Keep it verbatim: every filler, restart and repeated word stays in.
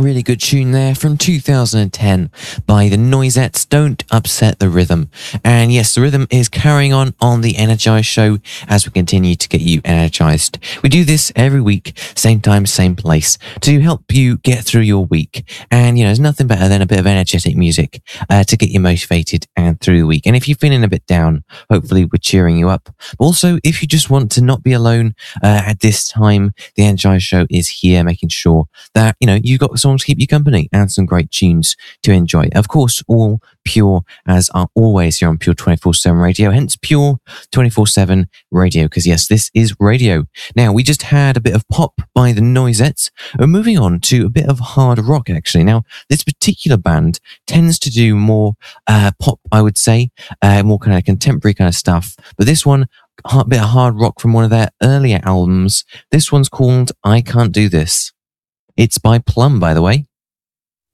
Really good tune there from two thousand ten by the Noisettes, Don't Upset the Rhythm. And yes, the rhythm is carrying on on the Energize show as we continue to get you energized. We do this every week, same time, same place, to help you get through your week. And, you know, there's nothing better than a bit of energetic music uh, to get you motivated and through the week. And if you're feeling a bit down, hopefully we're cheering you up. But also, if you just want to not be alone uh, at this time, the Energize show is here making sure that, you know, you've got songs to keep you company and some great tunes to enjoy. Of course, all pure as are always here on Pure twenty-four seven Radio, hence Pure twenty-four seven Radio, because yes, this is radio. Now, we just had a bit of pop by the Noisettes. We're moving on to a bit of hard rock, actually. Now, this particular band tends to do more uh, pop, I would say, uh, more kind of contemporary kind of stuff. But this one, a bit of hard rock from one of their earlier albums. This one's called I Can't Do This. It's by Plum, by the way.